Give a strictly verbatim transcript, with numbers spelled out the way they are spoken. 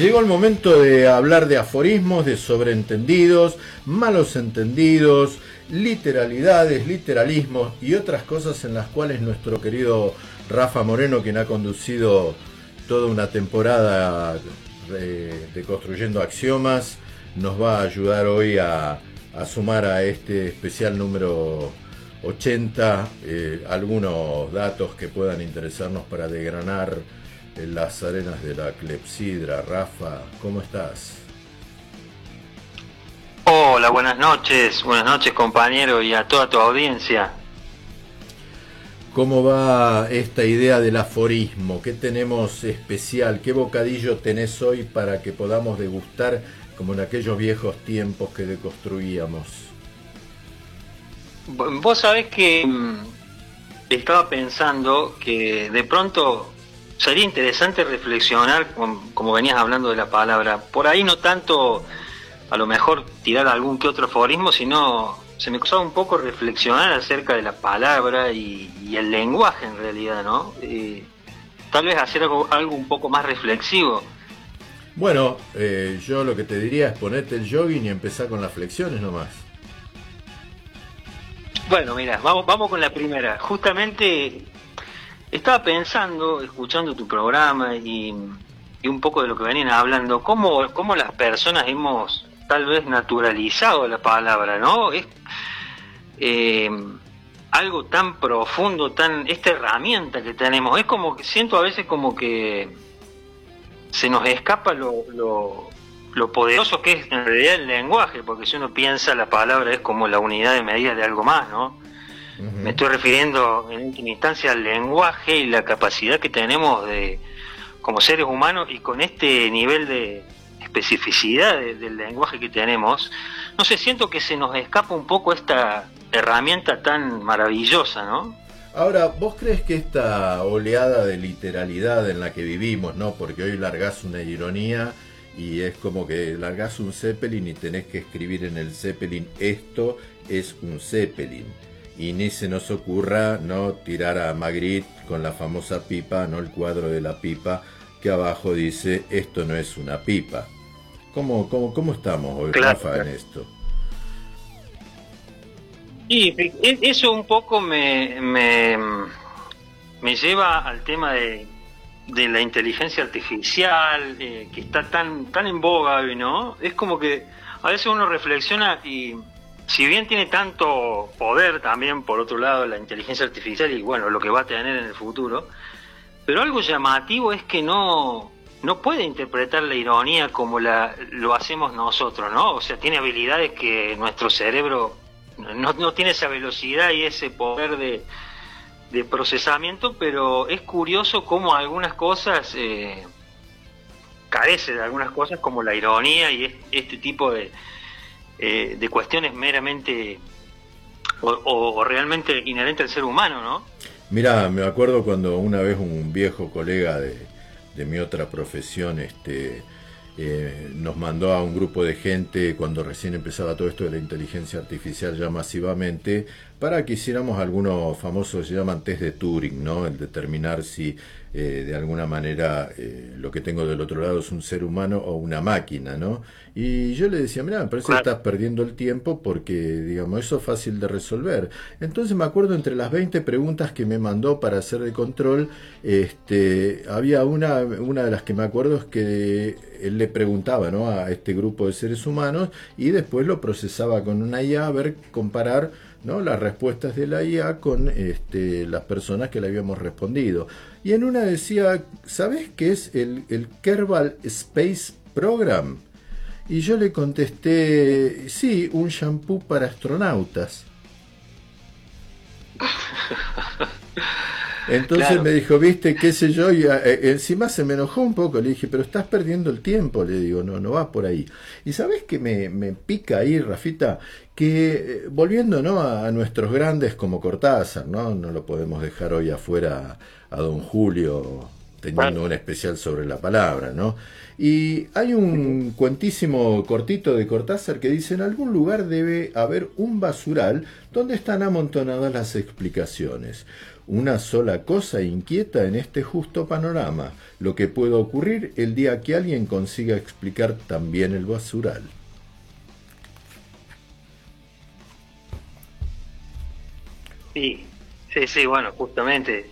llegó el momento de hablar de aforismos, de sobreentendidos, malos entendidos, literalidades, literalismos y otras cosas en las cuales nuestro querido Rafa Moreno, quien ha conducido toda una temporada de, de Construyendo Axiomas, nos va a ayudar hoy a, a sumar a este especial número ochenta eh, algunos datos que puedan interesarnos para desgranar en las arenas de la clepsidra. Rafa, ¿cómo estás? Hola, buenas noches, buenas noches compañero y a toda tu audiencia. ¿Cómo va esta idea del aforismo? ¿Qué tenemos especial? ¿Qué bocadillo tenés hoy para que podamos degustar como en aquellos viejos tiempos que deconstruíamos? Vos sabés que mmm, estaba pensando que de pronto sería interesante reflexionar, como venías hablando de la palabra, por ahí no tanto a lo mejor tirar algún que otro aforismo, sino se me costaba un poco reflexionar acerca de la palabra y, y el lenguaje en realidad, ¿no? Eh, tal vez hacer algo, algo un poco más reflexivo. Bueno, eh, yo lo que te diría es ponerte el jogging y empezar con las flexiones nomás. Bueno, mira, vamos, vamos con la primera. Justamente estaba pensando, escuchando tu programa y, y un poco de lo que venían hablando, cómo, cómo las personas hemos tal vez naturalizado la palabra, ¿no? Es eh, algo tan profundo, tan esta herramienta que tenemos. Es como que siento a veces como que se nos escapa lo, lo, lo poderoso que es en realidad el lenguaje, porque si uno piensa la palabra es como la unidad de medida de algo más, ¿no? Uh-huh. Me estoy refiriendo en última instancia al lenguaje y la capacidad que tenemos de como seres humanos, y con este nivel de especificidad de, del lenguaje que tenemos, no sé, siento que se nos escapa un poco esta herramienta tan maravillosa, ¿no? Ahora, ¿vos crees que esta oleada de literalidad en la que vivimos, ¿no? Porque hoy largás una ironía y es como que largás un Zeppelin y tenés que escribir en el Zeppelin, esto es un Zeppelin. Y ni se nos ocurra no tirar a Magritte con la famosa pipa, no el cuadro de la pipa, que abajo dice, esto no es una pipa. ¿Cómo, cómo, cómo estamos hoy, claro, Rafa, en esto? Y eso un poco me, me, me lleva al tema de, de la inteligencia artificial, eh, que está tan, tan en boga hoy, ¿no? Es como que a veces uno reflexiona y si bien tiene tanto poder también, por otro lado, la inteligencia artificial y bueno, lo que va a tener en el futuro, pero algo llamativo es que no, no puede interpretar la ironía como la, lo hacemos nosotros, ¿no? O sea, tiene habilidades que nuestro cerebro no, no tiene esa velocidad y ese poder de, de procesamiento, pero es curioso cómo algunas cosas eh, carece de algunas cosas como la ironía y es, este tipo de Eh, de cuestiones meramente o, o realmente inherentes al ser humano, ¿no? Mirá, me acuerdo cuando una vez un viejo colega de, de mi otra profesión este, eh, nos mandó a un grupo de gente cuando recién empezaba todo esto de la inteligencia artificial ya masivamente, para que hiciéramos algunos famosos, se llaman test de Turing, ¿no? El determinar si eh, de alguna manera eh, lo que tengo del otro lado es un ser humano o una máquina, ¿no? Y yo le decía, mira, me parece claro que estás perdiendo el tiempo porque, digamos, eso es fácil de resolver. Entonces me acuerdo entre las veinte preguntas que me mandó para hacer de control, este, había una, una de las que me acuerdo es que él le preguntaba, ¿no?, a este grupo de seres humanos y después lo procesaba con una I A a ver, comparar, ¿no?, las respuestas de la I A con este, las personas que le habíamos respondido. Y en una decía, ¿sabes qué es el, el Kerbal Space Program? Y yo le contesté, sí, un shampoo para astronautas. Entonces claro, me dijo, viste, qué sé yo, y eh, encima se me enojó un poco, le dije, pero estás perdiendo el tiempo, le digo, no, no va por ahí. Y ¿sabés qué me, me pica ahí, Rafita? Que eh, volviendo, ¿no?, a, a nuestros grandes como Cortázar, ¿no? No lo podemos dejar hoy afuera a, a don Julio teniendo un especial sobre la palabra, ¿no? Y hay un cuentísimo cortito de Cortázar que dice, en algún lugar debe haber un basural donde están amontonadas las explicaciones. Una sola cosa inquieta en este justo panorama, lo que puede ocurrir el día que alguien consiga explicar también el basural. Sí, sí, sí, bueno, justamente